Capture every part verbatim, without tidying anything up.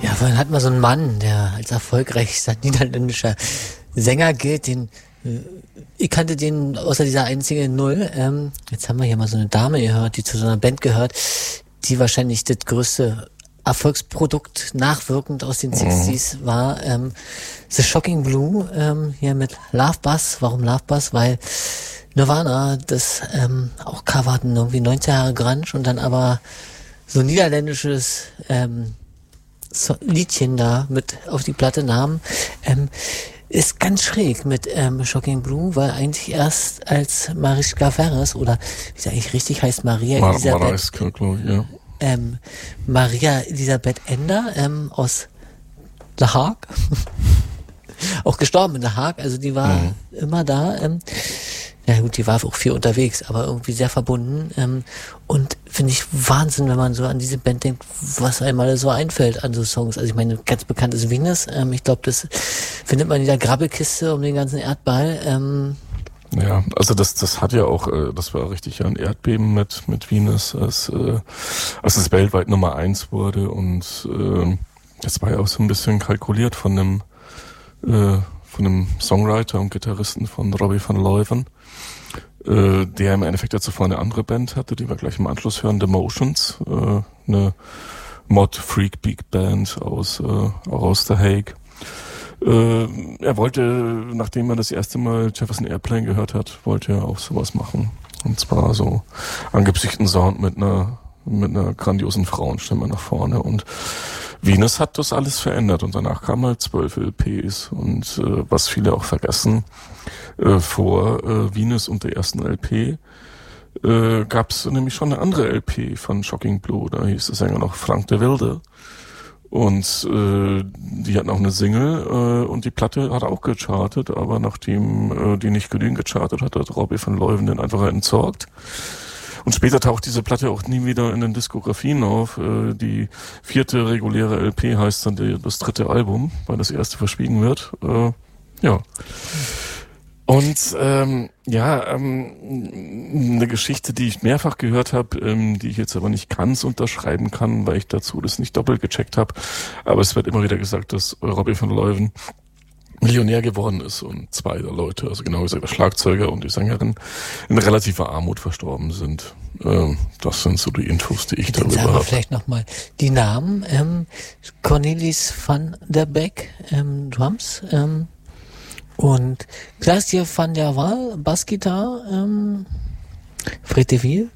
Ja, vorhin hatten wir so einen Mann, der als erfolgreichster niederländischer Sänger gilt, den ich kannte den außer dieser einzigen Null. Ähm, jetzt haben wir hier mal so eine Dame gehört, die zu so einer Band gehört, die wahrscheinlich das größte Erfolgsprodukt nachwirkend aus den sechziger war. Ähm, The Shocking Blue, ähm, hier mit Love Buzz. Warum Love Buzz? Weil Nirvana das ähm, auch coverten, irgendwie neunzig Jahre Grunge und dann aber so ein niederländisches ähm, so Liedchen da mit auf die Platte nahmen. Ähm, ist ganz schräg mit ähm, Shocking Blue, weil eigentlich erst als Mariska Ferres oder wie sie eigentlich richtig heißt, Maria Mar- Elisabeth Mariska, glaube ich, ja. ähm, Maria Elisabeth Ender ähm, aus The Hague, auch gestorben in The Hague, also die war mhm. immer da. Ähm, ja gut, die war auch viel unterwegs, aber irgendwie sehr verbunden. Ähm, und finde ich Wahnsinn, wenn man so an diese Band denkt, was einmal so einfällt an so Songs. Also ich meine, ganz bekannt ist Venus. Ähm, ich glaube, das findet man in der Grabbelkiste um den ganzen Erdball. Ähm, Ja, also das das hat ja auch, äh, das war richtig ja ein Erdbeben mit mit Venus, als, äh, als es weltweit Nummer eins wurde und äh, das war ja auch so ein bisschen kalkuliert von einem äh, von einem Songwriter und Gitarristen von Robbie van Leuven, äh, der im Endeffekt ja zuvor eine andere Band hatte, die wir gleich im Anschluss hören, The Motions, äh, eine Mod Freak Big Band aus äh, aus The Hague. Äh, er wollte, nachdem er das erste Mal Jefferson Airplane gehört hat, wollte er auch sowas machen. Und zwar so angepschten Sound mit einer mit einer grandiosen Frauenstimme nach vorne. Und Venus hat das alles verändert. Und danach kamen halt zwölf L Ps. Und äh, was viele auch vergessen, äh, vor äh, Venus und der ersten L P äh, gab es nämlich schon eine andere L P von Shocking Blue. Da hieß der Sänger noch Frank de Wilde. Und äh, die hatten auch eine Single äh, und die Platte hat auch gechartet, aber nachdem äh, die nicht genügend gechartet hat, hat Robbie van Leuven den einfach entsorgt. Und später taucht diese Platte auch nie wieder in den Diskografien auf. Äh, die vierte reguläre L P heißt dann die, das dritte Album, weil das erste verschwiegen wird. Äh, ja. Und ähm, ja, ähm, eine Geschichte, die ich mehrfach gehört habe, ähm, die ich jetzt aber nicht ganz unterschreiben kann, weil ich dazu das nicht doppelt gecheckt habe. Aber es wird immer wieder gesagt, dass Robbie van Leuven Millionär geworden ist und zwei der Leute, also genau gesagt der Schlagzeuger und die Sängerin, in relativer Armut verstorben sind. Ähm, das sind so die Infos, die ich Jetzt darüber sagen wir habe. vielleicht nochmal die Namen. Ähm, Cornelis van der Beek, ähm, Drums, ähm, und Klaas van der Waal, Bassgitarre, ähm, Fred de Wiel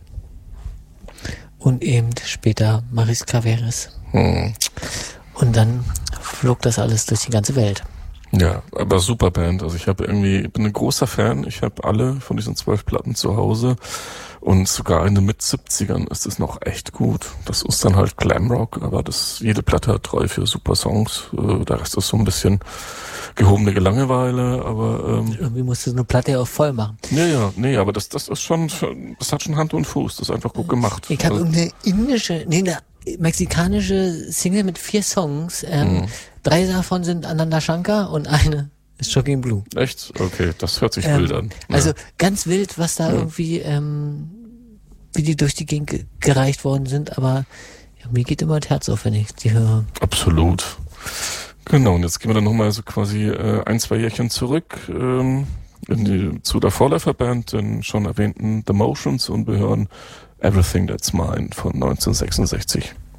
und eben später Mariska Ferres. Hm. Und dann flog das alles durch die ganze Welt. Ja, aber super Band. Also ich habe irgendwie, bin ein großer Fan. Ich habe alle von diesen zwölf Platten zu Hause und sogar in den Mit-siebzigern ist es noch echt gut. Das ist dann halt Glamrock, aber das jede Platte hat drei, vier super Songs. Äh, der Rest ist so ein bisschen gehobene Langeweile, aber ähm, irgendwie musst du so eine Platte ja auch voll machen. Ja, ja, nee, aber das das ist schon, das hat schon Hand und Fuß. Das ist einfach gut gemacht. Ich habe also, irgendeine indische, nee, eine mexikanische Single mit vier Songs. Ähm, mhm. Drei davon sind Ananda Shankar und eine ist Shocking Blue. Echt? Okay, das hört sich ähm, wild an. Ja. Also ganz wild, was da ja. irgendwie, ähm, wie die durch die Gegend ge- gereicht worden sind, aber ja, mir geht immer das Herz auf, wenn ich die höre. Absolut. Genau, und jetzt gehen wir dann nochmal so quasi äh, ein, zwei Jährchen zurück ähm, in die, zu der Vorläuferband, den schon erwähnten The Motions, und wir hören Everything That's Mine von neunzehnhundertsechsundsechzig.